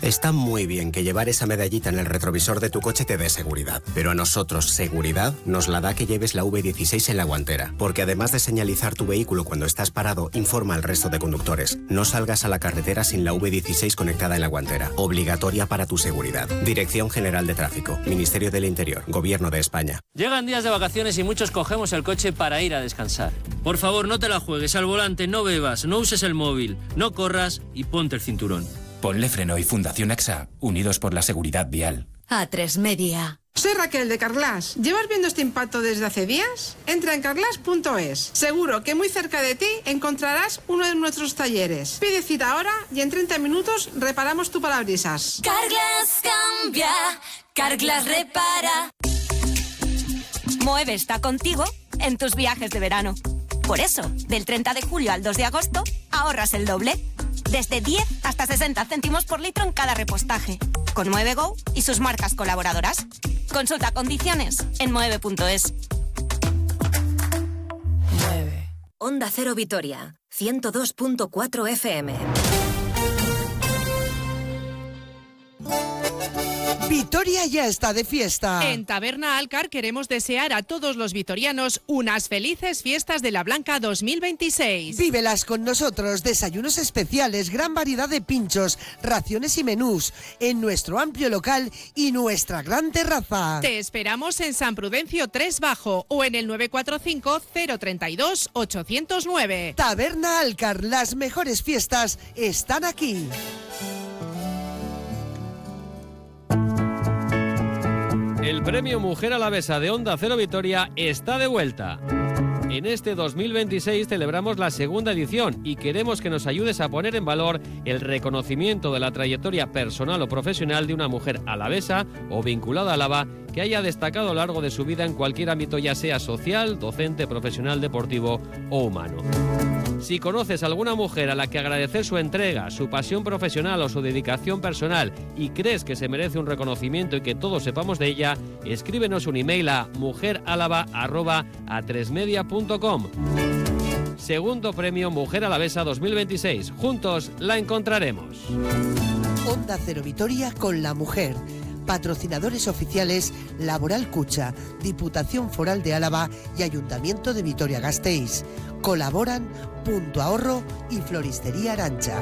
Está muy bien que llevar esa medallita en el retrovisor de tu coche te dé seguridad, pero a nosotros seguridad nos la da que lleves la V16 en la guantera, porque además de señalizar tu vehículo cuando estás parado, informa al resto de conductores. No salgas a la carretera sin la V16 conectada en la guantera. Obligatoria para tu seguridad. Dirección General de Tráfico, Ministerio del Interior, Gobierno de España. Llegan días de vacaciones y muchos cogemos el coche para ir a descansar. Por favor, no te la juegues al volante, no bebas, no uses el móvil, no corras y ponte el cinturón. Ponle Freno y Fundación AXA, unidos por la seguridad vial. A3 Media. Soy Raquel de Carglass. ¿Llevas viendo este impacto desde hace días? Entra en carglass.es. Seguro que muy cerca de ti encontrarás uno de nuestros talleres. Pide cita ahora y en 30 minutos reparamos tu parabrisas. Carglass cambia, Carglass repara. Moeve está contigo en tus viajes de verano. Por eso, del 30 de julio al 2 de agosto, ahorras el doble. Desde 10 hasta 60 céntimos por litro en cada repostaje. Con Mueve.Go y sus marcas colaboradoras. Consulta condiciones en mueve.es. Mueve. Onda Cero Vitoria, 102.4 FM. Vitoria ya está de fiesta. En Taberna Alcar queremos desear a todos los vitorianos unas felices fiestas de la Blanca 2026. Vívelas con nosotros, desayunos especiales, gran variedad de pinchos, raciones y menús, en nuestro amplio local y nuestra gran terraza. Te esperamos en San Prudencio 3 Bajo o en el 945-032-809. Taberna Alcar, las mejores fiestas están aquí. El premio Mujer Alavesa de Onda Cero Vitoria está de vuelta. En este 2026 celebramos la segunda edición y queremos que nos ayudes a poner en valor el reconocimiento de la trayectoria personal o profesional de una mujer alavesa o vinculada a Álava que haya destacado a lo largo de su vida en cualquier ámbito, ya sea social, docente, profesional, deportivo o humano. Si conoces a alguna mujer a la que agradecer su entrega, su pasión profesional o su dedicación personal y crees que se merece un reconocimiento y que todos sepamos de ella, escríbenos un email a mujeralava@atresmedia.com. Segundo premio Mujer Alavesa 2026. Juntos la encontraremos. Onda Cero Vitoria con la mujer. Patrocinadores oficiales Laboral Cucha, Diputación Foral de Álava y Ayuntamiento de Vitoria-Gasteiz. Colaboran Punto Ahorro y Floristería Arancha.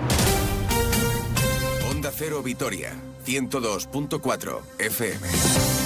Onda Cero Vitoria, 102.4 FM.